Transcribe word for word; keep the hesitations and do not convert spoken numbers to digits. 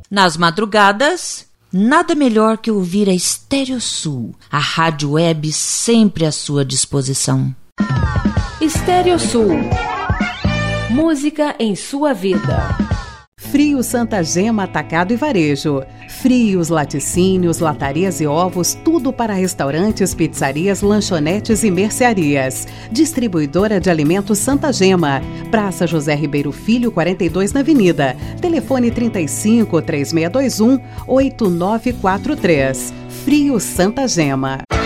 Nas madrugadas, nada melhor que ouvir a Estéreo Sul, a rádio web sempre à sua disposição. Estéreo Sul. Música em sua vida. Frios Santa Gema Atacado e Varejo. Frios, laticínios, latarias e ovos, tudo para restaurantes, pizzarias, lanchonetes e mercearias. Distribuidora de alimentos Santa Gema. Praça José Ribeiro Filho, quarenta e dois na Avenida. Telefone trinta e cinco, três seis dois um, oito nove quatro três. Frios Santa Gema.